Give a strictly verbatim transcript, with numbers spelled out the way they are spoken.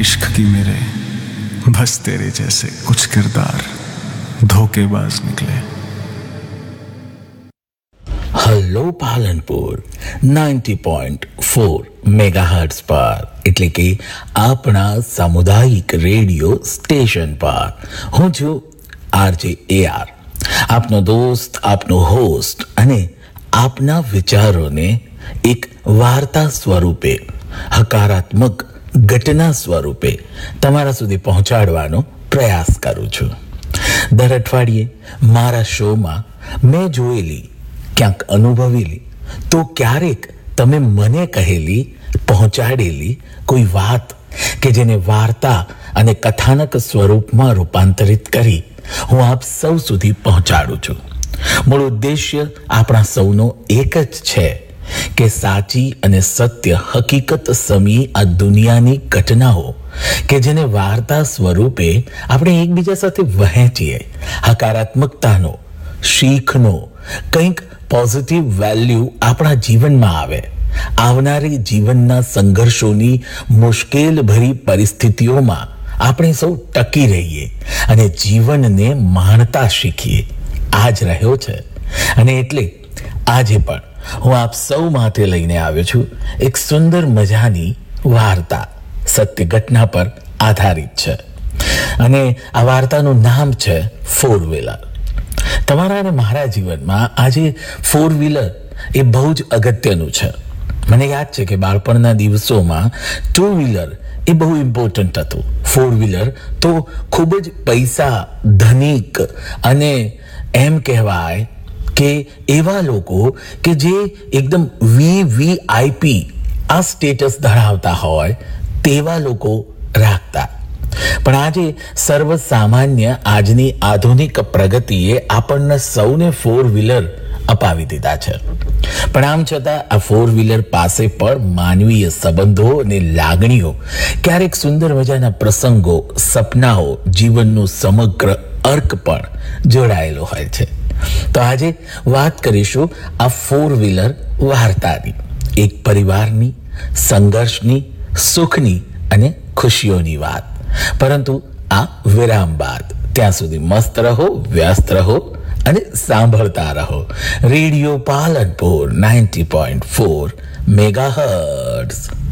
इश्क की मेरे बस तेरे जैसे कुछ किरदार धोखेबाज निकले. Hello Palanpur ninety point four megahertz પર, એટલે કે આપણા સામુદાયિક રેડિયો સ્ટેશન પર હું છું આરજે એ આર, આપનો દોસ્ત, આપનો હોસ્ટ, અને આપના વિચારોને એક વાર્તા સ્વરૂપે, હકારાત્મક ઘટના સ્વરૂપે તમારા સુધી પહોંચાડવાનો પ્રયાસ કરું છું. દર અઠવાડિયે મારા શોમાં મેં જોયેલી, ક્યાંક અનુભવેલી, તો ક્યારેક તમે મને કહેલી, પહોંચાડેલી કોઈ વાત કે જેને વાર્તા અને કથાનક સ્વરૂપમાં રૂપાંતરિત કરી હું આપ સૌ સુધી પહોંચાડું છું. મૂળ ઉદ્દેશ્ય આપણા સૌનો એક જ છે કે સાચી અને સત્ય હકીકત સમી આ દુનિયાની ઘટનાઓ કે જેને વાર્તા સ્વરૂપે આપણે એકબીજા સાથે વહેંચીએ, હકારાત્મકતાનો, શીખનો, કંઈક પોઝિટિવ વેલ્યુ આપણા જીવનમાં આવે, આવનારી જીવનના સંઘર્ષોની મુશ્કેલભરી પરિસ્થિતિઓમાં આપણે સૌ ટકી રહીએ અને જીવનને માણતા શીખીએ. આ જ રહ્યો છે. અને એટલે આજે પણ હું આપ સૌ માટે લઈને આવ્યો છું એક સુંદર મજાની વાર્તા, સત્ય ઘટના પર આધારિત છે. અને આ વાર્તાનું નામ છે ફોર વ્હીલર. તમારા અને મારા જીવનમાં આજે ફોર વ્હીલર એ બહુ જ અગત્યનું છે. મને યાદ છે કે બાળપણના દિવસોમાં ટુ વ્હીલર એ બહુ ઇમ્પોર્ટન્ટ હતું. ફોર વ્હીલર તો ખૂબ જ પૈસા, ધનિક અને એમ કહેવાય કે એવા લોકો કે જે એકદમ વી વી આઈ પી આ સ્ટેટસ ધરાવતા હોય તેવા લોકો રાખતા. પણ આજે સર્વસામાન્ય આજની આધુનિક પ્રગતિએ આપણને સૌને ફોર વ્હીલર અપાવી દીધા છે. પણ આમ છતાં આ ફોર વ્હીલર પાસે પણ માનવીય સંબંધો અને લાગણીઓ, ક્યારેક સુંદર મજાના પ્રસંગો, સપનાઓ, જીવનનું સમગ્ર અર્ક પણ જોડાયેલો હોય છે. તો આજે વાત કરીશું આ ફોર વ્હીલર વાર્તાની, એક પરિવારની, સંઘર્ષની, સુખની અને ખુશીઓની વાત. પરંતુ આ વિરામ બાદ. ત્યાં સુધી મસ્ત રહો, વ્યસ્ત રહો અને સાંભળતા રહો radio Palanpur ninety point four megahertz.